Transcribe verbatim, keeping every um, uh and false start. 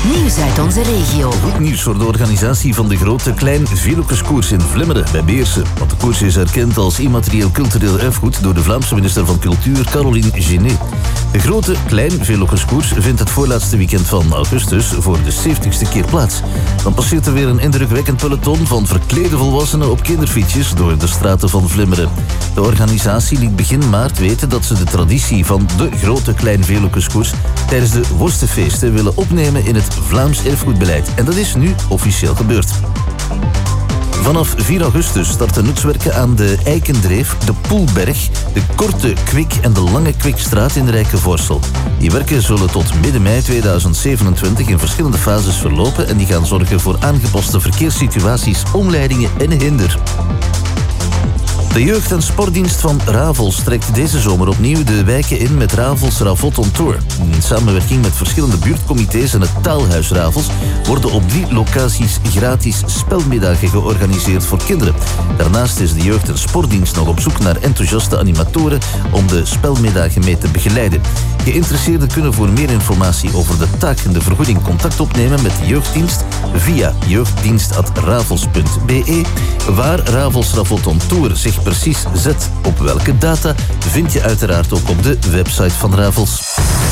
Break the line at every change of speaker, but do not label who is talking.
Nieuws uit onze regio.
Goed nieuws voor de organisatie van de grote Klein Velokeskoers in Vlimmeren bij Beersen. Want de koers is erkend als immaterieel cultureel erfgoed door de Vlaamse minister van Cultuur, Caroline Genet. De grote Klein Velokeskoers vindt het voorlaatste weekend van augustus voor de zeventigste keer plaats. Dan passeert er weer een indrukwekkend peloton van verklede volwassenen op kinderfietsjes door de straten van Vlimmeren. De organisatie liet begin maart weten dat ze de traditie van de grote Klein Velokeskoers tijdens de worstenfeesten willen opnemen in het Vlaams erfgoedbeleid. En dat is nu officieel gebeurd. Vanaf vier augustus starten nutswerken aan de Eikendreef, de Poelberg, de Korte Kwik en de Lange Kwikstraat in Rijkenvorsel. Die werken zullen tot midden mei tweeduizend zevenentwintig in verschillende fases verlopen en die gaan zorgen voor aangepaste verkeerssituaties, omleidingen en hinder. De jeugd- en sportdienst van Ravels trekt deze zomer opnieuw de wijken in met Ravels Ravot on Tour. In samenwerking met verschillende buurtcomité's en het Taalhuis Ravels worden op drie locaties gratis spelmiddagen georganiseerd voor kinderen. Daarnaast is de jeugd- en sportdienst nog op zoek naar enthousiaste animatoren om de spelmiddagen mee te begeleiden. Geïnteresseerden kunnen voor meer informatie over de taak en de vergoeding contact opnemen met de jeugddienst via jeugddienst apenstaartje ravels punt b e. Waar Ravels Ravot on Tour zich precies zet op welke data vind je uiteraard ook op de website van Ravels.